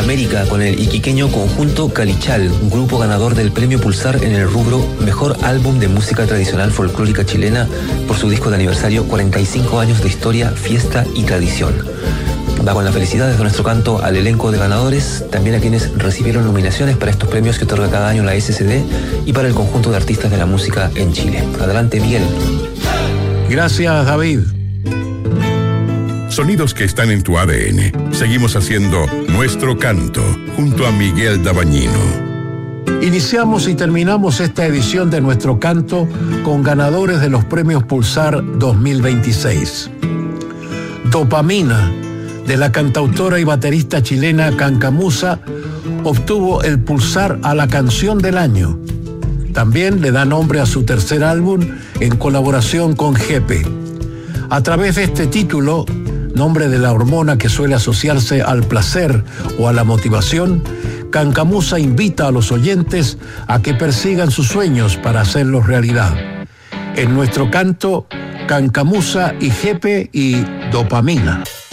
América con el iquiqueño conjunto Calichal, un grupo ganador del premio Pulsar en el rubro Mejor Álbum de Música Tradicional Folclórica Chilena por su disco de aniversario 45 años de historia, fiesta y tradición. Va con las felicidades de nuestro canto al elenco de ganadores, también a quienes recibieron nominaciones para estos premios que otorga cada año la SCD y para el conjunto de artistas de la música en Chile. Adelante, Miguel. Gracias, David. Sonidos que están en tu ADN. Seguimos haciendo Nuestro Canto junto a Miguel Dabañino. Iniciamos y terminamos esta edición de Nuestro Canto con ganadores de los premios Pulsar 2026. Dopamina, de la cantautora y baterista chilena Cancamusa, obtuvo el Pulsar a la canción del año. También le da nombre a su tercer álbum en colaboración con Jepe. A través de este título, nombre de la hormona que suele asociarse al placer o a la motivación, Cancamusa invita a los oyentes a que persigan sus sueños para hacerlos realidad. En Nuestro Canto, Cancamusa y Jepe y Dopamina.